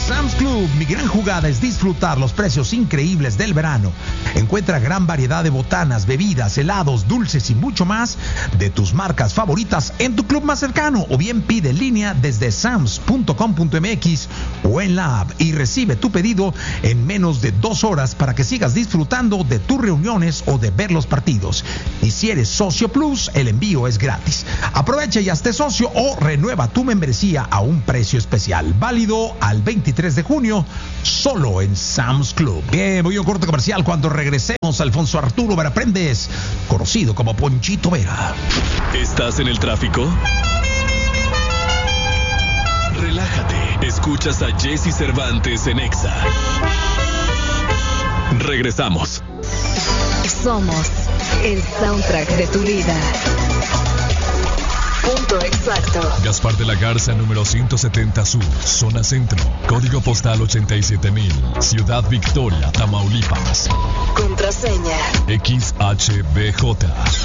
Sam's Club, mi gran jugada es disfrutar los precios increíbles del verano. Encuentra gran variedad de botanas, bebidas, helados, dulces y mucho más de tus marcas favoritas en tu club más cercano, o bien pide en línea desde sams.com.mx o en la app y recibe tu pedido en menos de 2 horas para que sigas disfrutando de tus reuniones o de ver los partidos. Y si eres socio plus, el envío es gratis. Aprovecha y hazte socio o renueva tu membresía a un precio especial, válido al 23 de junio, solo en Sam's Club. Bien, voy a un corte comercial. Cuando regresemos, Alfonso Arturo Vera Prendes, conocido como Ponchito Vera. ¿Estás en el tráfico? Relájate, escuchas a Jesse Cervantes en Exa. Regresamos. Somos el soundtrack de tu vida. Punto exacto. Gaspar de la Garza, número 170 Sur, zona centro, código postal 87,000, Ciudad Victoria, Tamaulipas. Contraseña XHBJ.